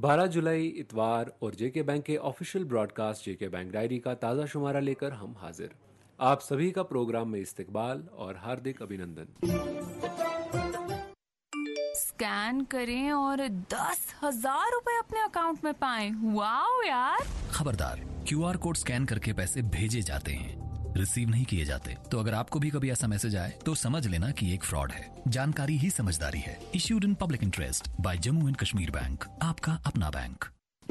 12 जुलाई इतवार और जेके बैंक के ऑफिशियल ब्रॉडकास्ट जेके बैंक डायरी का ताज़ा शुमारा लेकर हम हाजिर। आप सभी का प्रोग्राम में इस्तकबाल और हार्दिक अभिनंदन। स्कैन करें और 10,000 रुपए अपने अकाउंट में पाएं। वाओ यार। खबरदार, क्यूआर कोड स्कैन करके पैसे भेजे जाते हैं, रिसीव नहीं किए जाते। तो अगर आपको भी कभी ऐसा मैसेज आए तो समझ लेना कि एक फ्रॉड है। जानकारी ही समझदारी है। Issued in public interest by Jammu and Kashmir bank, आपका अपना बैंक।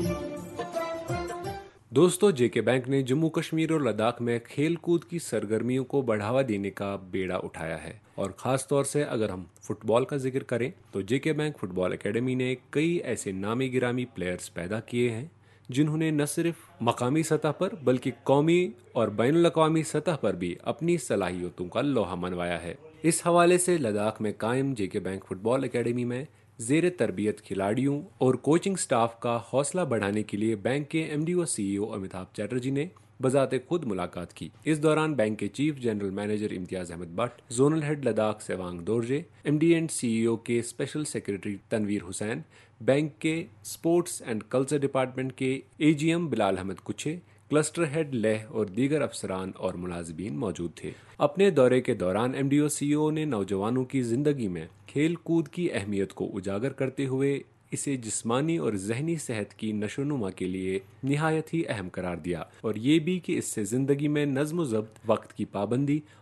दोस्तों, जेके बैंक ने जम्मू कश्मीर और लद्दाख में खेल कूद की सरगर्मियों को बढ़ावा देने का बेड़ा उठाया है। और ख़ास तौर से अगर हम फुटबॉल का जिक्र करें तो जेके बैंक फुटबॉल एकेडमी ने कई ऐसे नामी गिरामी प्लेयर्स पैदा किए हैं जिन्होंने न सिर्फ मकामी सतह पर बल्कि कौमी और बैनुल अक़वामी सतह पर भी अपनी सलाहियतों का लोहा मनवाया है। इस हवाले से लद्दाख में कायम जेके बैंक फुटबॉल एकेडमी में जेर तरबियत खिलाड़ियों और कोचिंग स्टाफ का हौसला बढ़ाने के लिए बैंक के एमडी व सीईओ अमिताभ चैटर्जी ने बजाते खुद मुलाकात की। इस दौरान बैंक के chief general manager Imtiaz Ahmad Bhatt, zonal head Ladakh Tsewang Dorje, MD and CEO के special secretary Tanveer Hussain, bank के स्पोर्ट्स एंड कल्चर डिपार्टमेंट के एजीएम बिलाल अहमद कुछे, क्लस्टर हेड लेह और दीगर अफसरान और मुलाजिबीन मौजूद थे। अपने दौरे के दौरान एमडीओ सीईओ ने नौजवानों की जिंदगी में खेल कूद की अहमियत को उजागर करते हुए इसे जिस्मानी और जहनी सेहत की नशोनुमा के लिए निहायत ही अहम करार दिया और ये भी कि इससे जिंदगी में नज्म व ज़ब्त, वक्त की पाबंदी